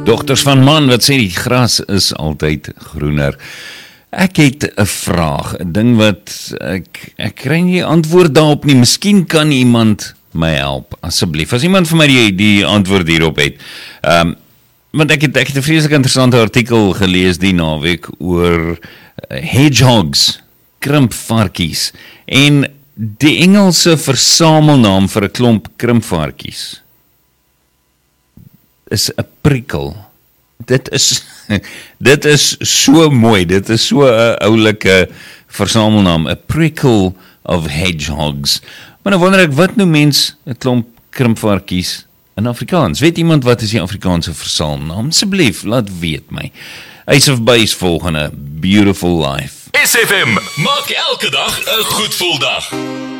Dogters van man wat sê die gras is altyd groener. Ek het 'n vraag, 'n ding wat ek kry nie antwoord daarop nie. Miskien kan iemand my help, asseblief. As iemand vir my die antwoord hierop het. Want ek het 'n vreeslik interessante artikel gelees die naweek oor hedgehogs, krimpvarkies, en die Engelse versamelnaam vir 'n klomp krimpvarkies is 'n prikkel. Dit is so mooi, dit is so 'n oulike versamelnaam, 'n prickle of hedgehogs. Maar nou wonder ek, wat noem mens 'n klomp krimpvarkies in Afrikaans? Weet iemand wat is die Afrikaanse versamelnaam? Asseblief, laat weet my. Ace of Base volgende, Beautiful Life. SFM, maak elke dag 'n goed gevoel dag.